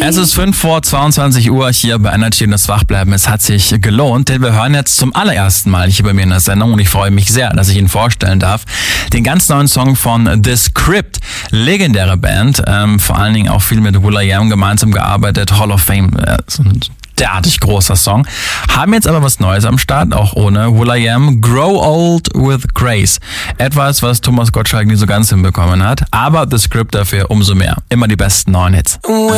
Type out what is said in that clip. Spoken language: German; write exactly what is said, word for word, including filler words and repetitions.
Es ist fünf vor zweiundzwanzig Uhr hier bei Energy und das Wachbleiben. Es hat sich gelohnt, denn wir hören jetzt zum allerersten Mal hier bei mir in der Sendung und ich freue mich sehr, dass ich ihn vorstellen darf. Den ganz neuen Song von The Script, legendäre Band, ähm, vor allen Dingen auch viel mit will.i.am gemeinsam gearbeitet, Hall of Fame, äh, so ein derartig großer Song. Haben jetzt aber was Neues am Start, auch ohne will.i.am. Grow Old with Grace. Etwas, was Thomas Gottschalk nie so ganz hinbekommen hat, aber The Script dafür umso mehr. Immer die besten neuen Hits.